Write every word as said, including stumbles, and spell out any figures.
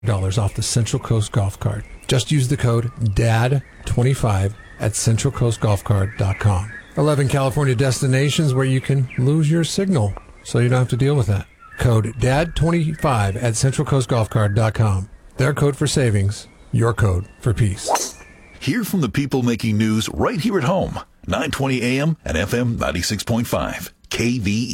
dollars off the Central Coast Golf Card. Just use the code D A D twenty-five at central coast golf card dot com. eleven California destinations where you can lose your signal so you don't have to deal with that. Code D A D twenty-five at central coast golf card dot com. Their code for savings, your code for peace. Hear from the people making news right here at home. nine twenty A M and F M ninety-six point five. K V E.